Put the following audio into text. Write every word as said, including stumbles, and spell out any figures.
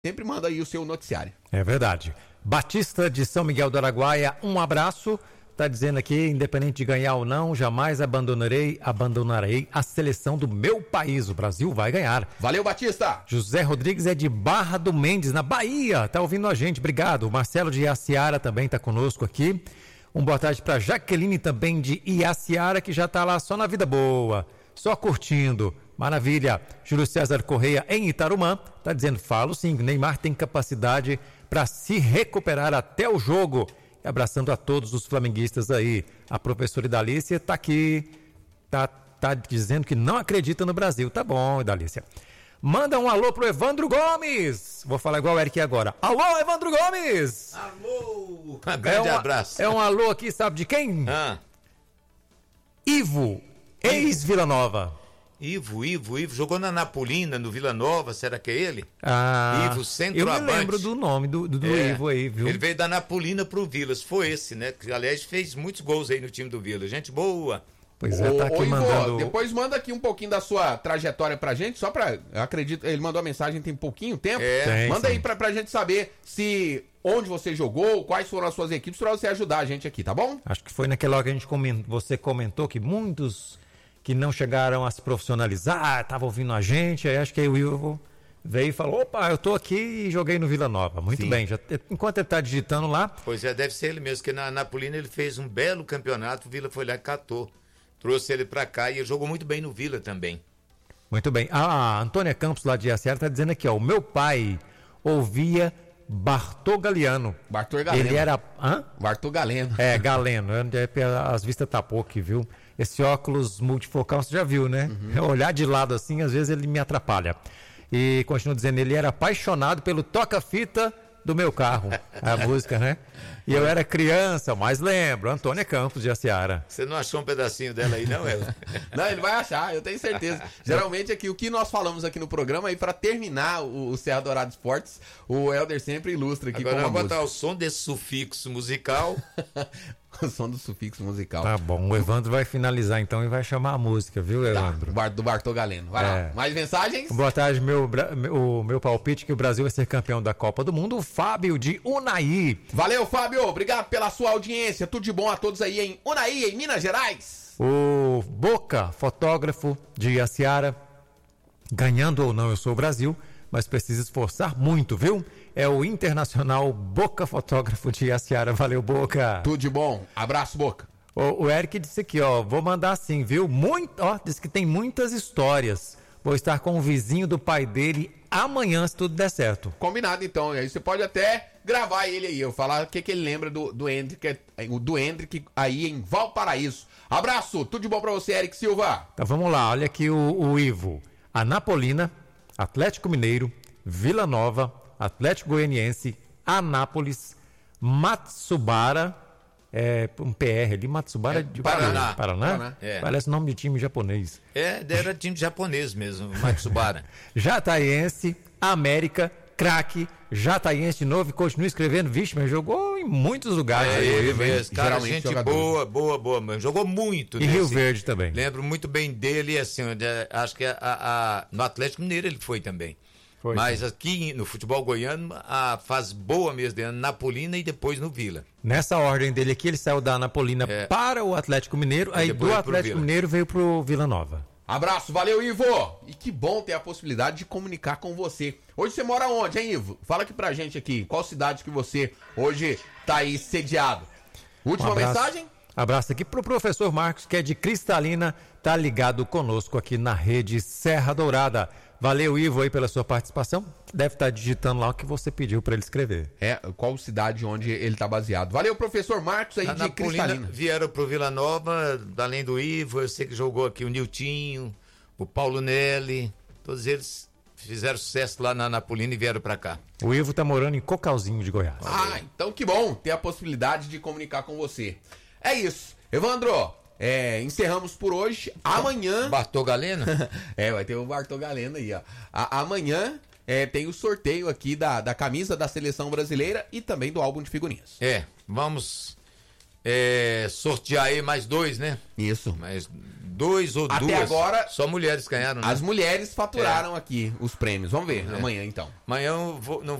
sempre manda aí o seu noticiário. É verdade. Batista de São Miguel do Araguaia, um abraço. Tá dizendo aqui, independente de ganhar ou não, jamais abandonarei, abandonarei a seleção do meu país. O Brasil vai ganhar. Valeu, Batista! José Rodrigues é de Barra do Mendes, na Bahia. Tá ouvindo a gente, obrigado. O Marcelo de Iaciara também tá conosco aqui. Um boa tarde para Jaqueline também de Iaciara, que já tá lá só na vida boa, só curtindo. Maravilha. Júlio César Correia em Itarumã tá dizendo, falo sim, Neymar tem capacidade para se recuperar até o jogo. E abraçando a todos os flamenguistas aí. A professora Idalícia tá aqui, tá, tá dizendo que não acredita no Brasil. Tá bom, Idalícia. Manda um alô pro Evandro Gomes. Vou falar igual o Eric agora. Alô, Evandro Gomes! Alô! Um grande é um, abraço. É um alô aqui, sabe de quem? Ah. Ivo, ex-Vila Nova. Ivo, Ivo, Ivo, jogou na Napolina, no Vila Nova, será que é ele? Ah, Ivo, centroavante. Eu me lembro do nome do, do, do é, Ivo aí, viu? Ele veio da Napolina pro Vilas, foi esse, né? Que, aliás, fez muitos gols aí no time do Vila. Gente boa. Pois é, tá aqui ô, Ivo, mandando... depois manda aqui um pouquinho da sua trajetória pra gente, só pra, eu acredito, ele mandou a mensagem tem pouquinho tempo. É. Tem, manda sim. aí pra, pra gente saber se, onde você jogou, quais foram as suas equipes, pra você ajudar a gente aqui, tá bom? Acho que foi naquela hora que a gente comentou, você comentou que muitos que não chegaram a se profissionalizar, estavam ouvindo a gente, aí acho que aí o Ivo veio e falou, opa, eu tô aqui e joguei no Vila Nova. Muito Sim. bem, já, enquanto ele tá digitando lá... Pois é, deve ser ele mesmo, que na Napolina ele fez um belo campeonato, o Vila foi lá e catou. Trouxe ele pra cá e ele jogou muito bem no Vila também. Muito bem. A Antônia Campos, lá de Iaciara, tá dizendo aqui, ó, o meu pai ouvia Bartô Galiano. Bartô Galeno. Ele era... Hã? Bartô Galeno. É, Galeno. As vistas tapou aqui, viu? Esse óculos multifocal, você já viu, né? Uhum. Olhar de lado assim, às vezes ele me atrapalha. E continua dizendo, ele era apaixonado pelo toca-fita do meu carro. A música, né? E eu era criança, mas lembro, Antônia Campos de Iaciara. Você não achou um pedacinho dela aí, não, Elder? Não, ele vai achar, eu tenho certeza. Geralmente aqui, o que nós falamos aqui no programa, aí para terminar o, o Serra Dourada Esportes, o Elder sempre ilustra aqui Agora com uma vamos botar música. o som desse sufixo musical. O som do sufixo musical. Tá bom, o Evandro vai finalizar então e vai chamar a música, viu, Evandro? Tá, do Bartô Galeno. Vai É. lá. Mais mensagens? Boa tarde, meu, bra- meu, o meu palpite que o Brasil vai ser campeão da Copa do Mundo, o Fábio de Unai. Valeu, Fábio. Obrigado pela sua audiência. Tudo de bom a todos aí em Unai, em Minas Gerais. O Boca, fotógrafo de Iaciara, ganhando ou não, eu sou o Brasil, mas precisa esforçar muito, viu? É o Internacional Boca, fotógrafo de Iaciara. Valeu, Boca. Tudo de bom. Abraço, Boca. O, o Eric disse aqui, ó, vou mandar assim, viu? Muito, ó, diz que tem muitas histórias. Vou estar com o vizinho do pai dele amanhã, se tudo der certo. Combinado, então. E aí você pode até gravar ele aí. Eu falar o que, que ele lembra do, do Hendrick, do Hendrick aí em Valparaíso. Abraço. Tudo de bom pra você, Eric Silva. Então vamos lá, olha aqui o, o Ivo. Anapolina, Atlético Mineiro, Vila Nova, Atlético Goianiense, Anápolis, Matsubara, é, um P R ali, Matsubara É, de Paraná. Paraná? Paraná. É. Parece nome de time japonês. É, era time japonês mesmo, Matsubara. Jataiense, América, craque, Jataiense de novo e continua escrevendo. Vixe, mas jogou em muitos lugares. É, aí, ele viu, hein? mesmo, cara, Geralmente gente jogador. boa, boa, boa, mano. Jogou muito, E né? Rio assim. Verde também. Lembro muito bem dele, assim, onde, é, acho que a, a- no Atlético Mineiro ele foi também. Foi, Mas aqui no futebol goiano, a fase boa mesmo dele, Napolina e depois no Vila. Nessa ordem dele aqui, ele saiu da Anapolina É. para o Atlético Mineiro, aí depois do veio pro Atlético Vila. Mineiro veio pro Vila Nova. Abraço, valeu, Ivo! E que bom ter a possibilidade de comunicar com você. Hoje você mora onde, hein, Ivo? Fala aqui pra gente aqui, qual cidade que você hoje tá aí sediado? Última Um abraço. mensagem? Abraço aqui pro professor Marcos, que é de Cristalina, tá ligado conosco aqui na rede Serra Dourada. Valeu, Ivo, aí pela sua participação. Deve estar digitando lá o que você pediu para ele escrever. É, qual cidade onde ele tá baseado. Valeu, professor Marcos aí A de Napolina Cristalina. vieram pro Vila Nova, além do Ivo, eu sei que jogou aqui o Niltinho, o Paulo Nelly, todos eles fizeram sucesso lá na Napolina e vieram pra cá. O Ivo tá morando em Cocalzinho de Goiás. Ah, então que bom ter a possibilidade de comunicar com você. É isso. Evandro, é, encerramos por hoje. Amanhã... Bartô Galeno? É, vai ter o Bartô Galeno aí, ó. A- amanhã é, tem o sorteio aqui da, da camisa da Seleção Brasileira e também do álbum de figurinhas. É, vamos é, sortear aí mais dois, né? Isso. Mais dois ou Até duas. agora, só mulheres ganharam, né? As mulheres faturaram é. aqui os prêmios. Vamos ver é. amanhã, então. Amanhã eu vou, não